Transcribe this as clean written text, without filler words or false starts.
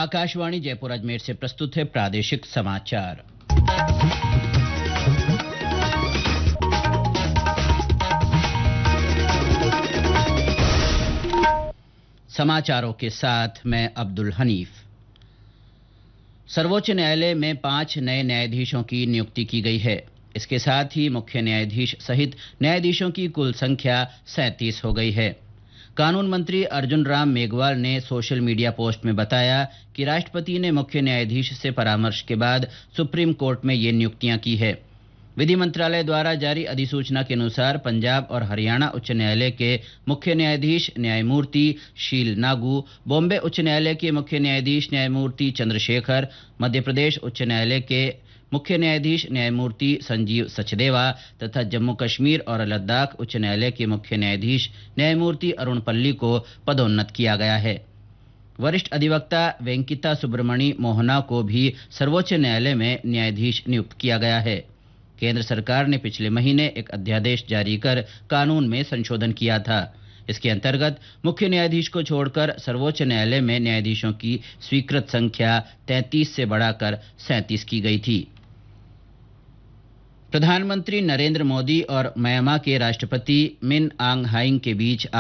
आकाशवाणी जयपुर अजमेर से प्रस्तुत है प्रादेशिक समाचार। समाचारों के साथ मैं अब्दुल हनीफ। सर्वोच्च न्यायालय में 5 नए न्यायाधीशों की नियुक्ति की गई है। इसके साथ ही मुख्य न्यायाधीश सहित न्यायाधीशों की कुल संख्या 37 हो गई है। कानून मंत्री अर्जुन राम मेघवाल ने सोशल मीडिया पोस्ट में बताया कि राष्ट्रपति ने मुख्य न्यायाधीश से परामर्श के बाद सुप्रीम कोर्ट में ये नियुक्तियां की है। विधि मंत्रालय द्वारा जारी अधिसूचना के अनुसार पंजाब और हरियाणा उच्च न्यायालय के मुख्य न्यायाधीश न्यायमूर्ति शील नागू, बॉम्बे उच्च न्यायालय के मुख्य न्यायाधीश न्यायमूर्ति चंद्रशेखर, मध्य प्रदेश उच्च न्यायालय के मुख्य न्यायाधीश न्यायमूर्ति संजीव सचदेवा तथा जम्मू कश्मीर और लद्दाख उच्च न्यायालय के मुख्य न्यायाधीश न्यायमूर्ति अरुण पल्ली को पदोन्नत किया गया है। वरिष्ठ अधिवक्ता वेंकिता सुब्रमणी मोहना को भी सर्वोच्च न्यायालय में न्यायाधीश नियुक्त किया गया है। केंद्र सरकार ने पिछले महीने एक अध्यादेश जारी कर कानून में संशोधन किया था। इसके अंतर्गत मुख्य न्यायाधीश को छोड़कर सर्वोच्च न्यायालय में न्यायाधीशों की स्वीकृत संख्या 33 से बढ़ाकर 37 की गई थी। प्रधानमंत्री नरेंद्र मोदी और म्यांमार के राष्ट्रपति मिन आंग ह्लाइंग के बीच